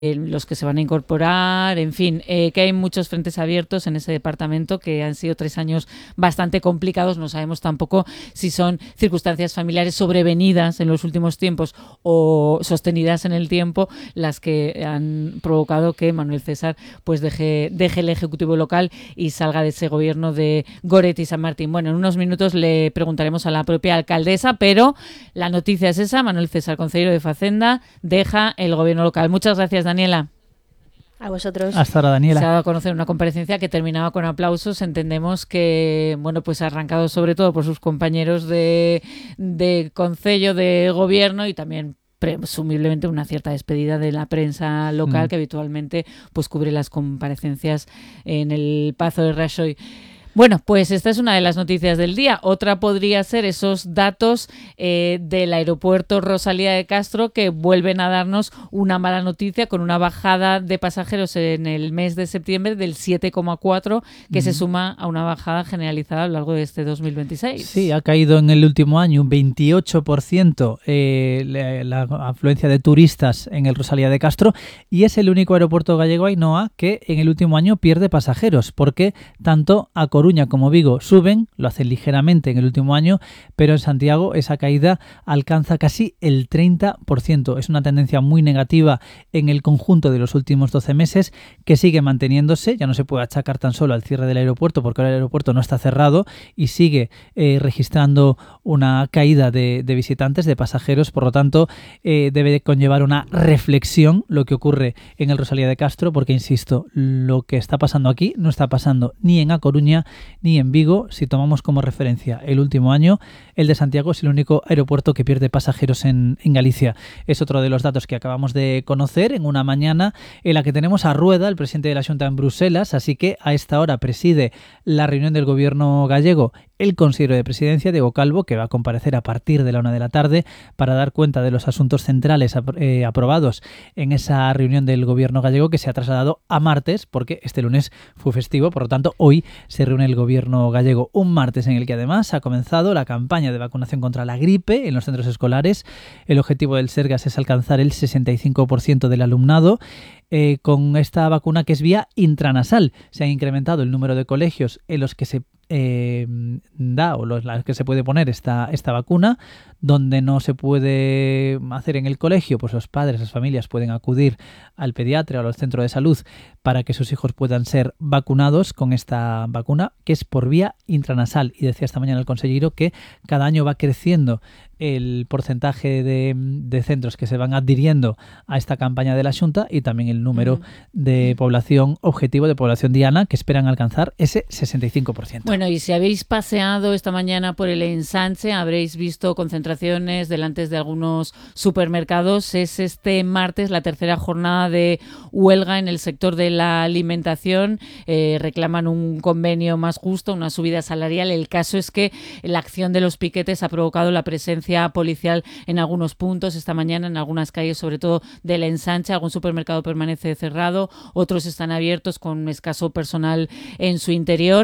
los que se van a incorporar, en fin, que hay muchos frentes abiertos en ese departamento, que han sido 3 años bastante complicados. No sabemos tampoco si son circunstancias familiares sobrevenidas en los últimos tiempos o sostenidas en el tiempo las que han provocado que Manuel César pues deje el Ejecutivo local y salga de ese gobierno de Goretti y San Martín. Bueno, en unos minutos le preguntaremos a la propia alcaldesa, pero la noticia es esa: Manuel César, concelleiro de Facenda, deja el gobierno local. Muchas gracias, Daniela. A vosotros. Hasta ahora, Daniela. Se ha dado a conocer una comparecencia que terminaba con aplausos. Entendemos que, bueno, pues arrancado sobre todo por sus compañeros de concello, de gobierno, y también presumiblemente una cierta despedida de la prensa local que habitualmente pues cubre las comparecencias en el Pazo de Rajoy. Bueno, pues esta es una de las noticias del día. Otra podría ser esos datos del aeropuerto Rosalía de Castro, que vuelven a darnos una mala noticia, con una bajada de pasajeros en el mes de septiembre del 7,4, que se suma a una bajada generalizada a lo largo de este 2026. Sí, ha caído en el último año un 28% la afluencia de turistas en el Rosalía de Castro, y es el único aeropuerto gallego, Ainhoa, que en el último año pierde pasajeros, porque tanto a Coruña como Vigo suben, lo hacen ligeramente en el último año, pero en Santiago esa caída alcanza casi el 30%. Es una tendencia muy negativa en el conjunto de los últimos 12 meses, que sigue manteniéndose. Ya no se puede achacar tan solo al cierre del aeropuerto, porque ahora el aeropuerto no está cerrado y sigue registrando una caída de visitantes, de pasajeros. Por lo tanto, debe de conllevar una reflexión lo que ocurre en el Rosalía de Castro, porque, insisto, lo que está pasando aquí no está pasando ni en A Coruña ni en Vigo. Si tomamos como referencia el último año, el de Santiago es el único aeropuerto que pierde pasajeros en Galicia. Es otro de los datos que acabamos de conocer en una mañana en la que tenemos a Rueda, el presidente de la Xunta, en Bruselas, así que a esta hora preside la reunión del gobierno gallego el consejero de presidencia, Diego Calvo, que va a comparecer a partir de la 1 de la tarde para dar cuenta de los asuntos centrales aprobados en esa reunión del gobierno gallego, que se ha trasladado a martes, porque este lunes fue festivo. Por lo tanto, hoy se reúne el gobierno gallego, un martes en el que además ha comenzado la campaña de vacunación contra la gripe en los centros escolares. El objetivo del Sergas es alcanzar el 65% del alumnado. Con esta vacuna, que es vía intranasal, se ha incrementado el número de colegios en los que se da o las que se puede poner esta vacuna. Donde no se puede hacer en el colegio, pues los padres, las familias pueden acudir al pediatra o al centro de salud para que sus hijos puedan ser vacunados con esta vacuna, que es por vía intranasal. Y decía esta mañana el consejero que cada año va creciendo el porcentaje de centros que se van adhiriendo a esta campaña de la Xunta, y también el número de población objetivo, de población diana, que esperan alcanzar ese 65%. Bueno, y si habéis paseado esta mañana por el Ensanche, habréis visto concentraciones delante de algunos supermercados. Es este martes la tercera jornada de huelga en el sector de la alimentación. Reclaman un convenio más justo, una subida salarial. El caso es que la acción de los piquetes ha provocado la presencia policial en algunos puntos esta mañana, en algunas calles, sobre todo del Ensanche. Algún supermercado permanece cerrado, otros están abiertos con escaso personal en su interior,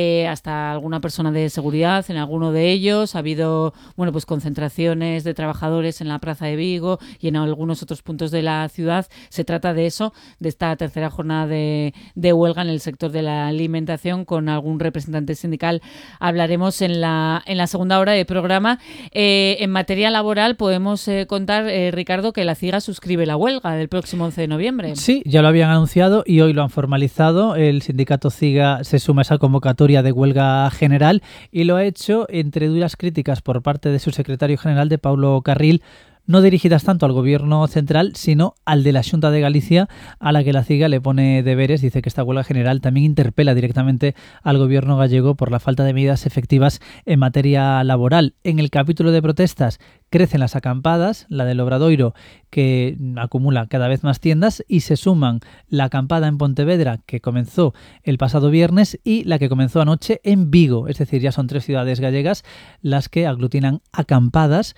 hasta alguna persona de seguridad en alguno de ellos. Ha habido, bueno, pues concentraciones de trabajadores en la Plaza de Vigo y en algunos otros puntos de la ciudad. Se trata de eso, de esta tercera jornada de huelga en el sector de la alimentación. Con algún representante sindical hablaremos en la segunda hora de programa. En materia laboral podemos contar, Ricardo, que la CIGA suscribe la huelga del próximo 11 de noviembre. Sí, ya lo habían anunciado y hoy lo han formalizado. El sindicato CIGA se suma a esa convocatoria de huelga general y lo ha hecho entre duras críticas por parte de su secretario general, de Paulo Carril, no dirigidas tanto al gobierno central, sino al de la Xunta de Galicia, a la que la CIGA le pone deberes. Dice que esta huelga general también interpela directamente al gobierno gallego por la falta de medidas efectivas en materia laboral. En el capítulo de protestas crecen las acampadas, la del Obradoiro, que acumula cada vez más tiendas, y se suman la acampada en Pontevedra, que comenzó el pasado viernes, y la que comenzó anoche en Vigo. Es decir, ya son 3 ciudades gallegas las que aglutinan acampadas,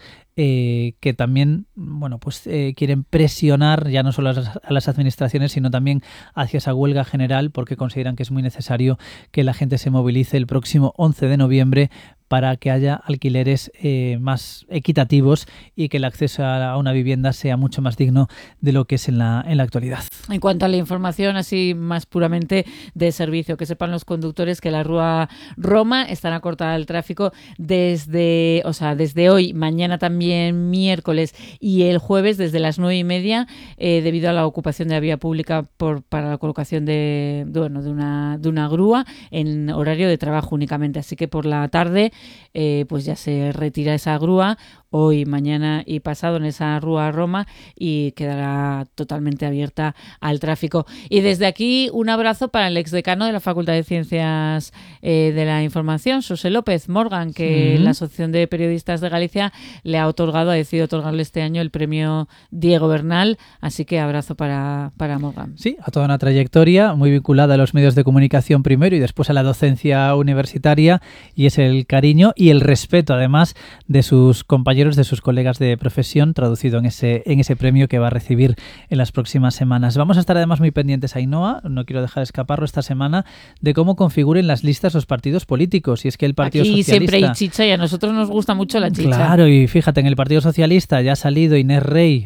que también, bueno, pues quieren presionar ya no solo a las administraciones, sino también hacia esa huelga general, porque consideran que es muy necesario que la gente se movilice el próximo 11 de noviembre para que haya alquileres más equitativos y que el acceso a una vivienda sea mucho más digno de lo que es en la actualidad. En cuanto a la información así más puramente de servicio, que sepan los conductores que la Rúa Roma estará cortada al tráfico desde hoy, mañana también miércoles y el jueves desde las 9:30 debido a la ocupación de la vía pública para la colocación de una grúa en horario de trabajo únicamente. Así que por la tarde pues ya se retira esa grúa hoy, mañana y pasado en esa Rúa Roma y quedará totalmente abierta al tráfico. Y desde aquí un abrazo para el exdecano de la Facultad de Ciencias de la Información, Xosé López Morgan, que la Asociación de Periodistas de Galicia le ha decidido otorgarle este año el premio Diego Bernal, así que abrazo para Morgan. Sí, a toda una trayectoria muy vinculada a los medios de comunicación primero y después a la docencia universitaria, y es el cariño y el respeto además de sus compañeros, de sus colegas de profesión, traducido en ese premio que va a recibir en las próximas semanas. Vamos a estar además muy pendientes, Ainhoa, no quiero dejar escaparlo esta semana, de cómo configuren las listas los partidos políticos. Y es que el Partido Socialista... Aquí siempre hay chicha y a nosotros nos gusta mucho la chicha. Claro, y fíjate, en el Partido Socialista ya ha salido Inés Rey,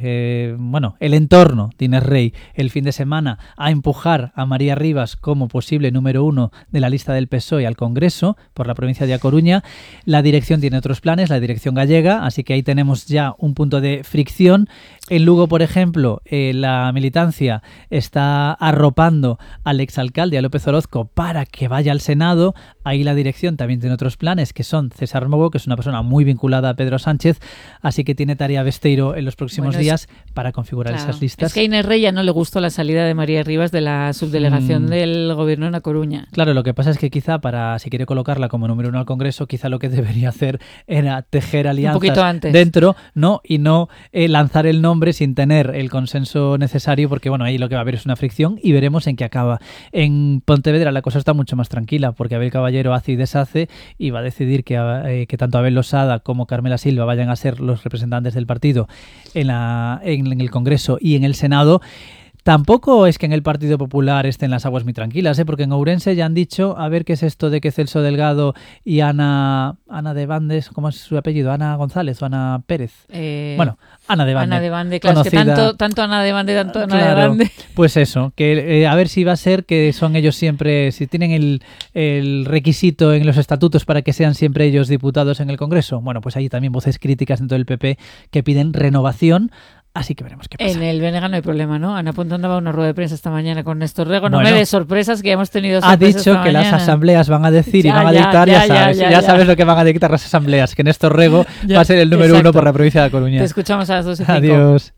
el entorno de Inés Rey, el fin de semana a empujar a María Rivas como posible número 1 de la lista del PSOE al Congreso por la provincia de A Coruña. La dirección tiene otros planes, la dirección gallega, así que ahí tenemos ya un punto de fricción. En Lugo, por ejemplo, la militancia está arropando al exalcalde, a López Orozco, para que vaya al Senado. Ahí la dirección también tiene otros planes, que son César Mogo, que es una persona muy vinculada a Pedro Sánchez, así que tiene tarea Besteiro en los próximos días para configurar esas listas. Es que a Inés Rey ya no le gustó la salida de María Rivas de la subdelegación del gobierno en A Coruña. Claro, lo que pasa es que quizá si quiere colocarla como número 1 al Congreso, quizá lo que debería hacer era tejer alianzas dentro, ¿no? Y no lanzar el nombre sin tener el consenso necesario, porque bueno, ahí lo que va a haber es una fricción y veremos en qué acaba. En Pontevedra la cosa está mucho más tranquila, porque Abel Caballero hace y deshace y va a decidir que tanto Abel Losada como Carmela Silva vayan a ser los representantes del partido en el Congreso y en el Senado. Tampoco es que en el Partido Popular estén las aguas muy tranquilas, porque en Ourense ya han dicho, a ver qué es esto de que Celso Delgado y Ana de Bandes, ¿cómo es su apellido? ¿Ana González o Ana Pérez? Ana de Bande. Ana de Bande, claro, es que tanto Ana de Bande, tanto Ana de Bande. Pues eso, que a ver si va a ser que son ellos siempre, si tienen el requisito en los estatutos para que sean siempre ellos diputados en el Congreso. Bueno, pues hay también voces críticas dentro del PP que piden renovación. Así que veremos qué pasa. En el BNG no hay problema, ¿no? Ana Ponte andaba una rueda de prensa esta mañana con Néstor Rego. No me des sorpresas, que ya hemos tenido sorpresas. Ha dicho que las asambleas van a decir y van a dictar, ya sabes lo que van a dictar las asambleas, que Néstor Rego va a ser el número 1 por la provincia de A Coruña. Te escuchamos a las 2:05. Adiós.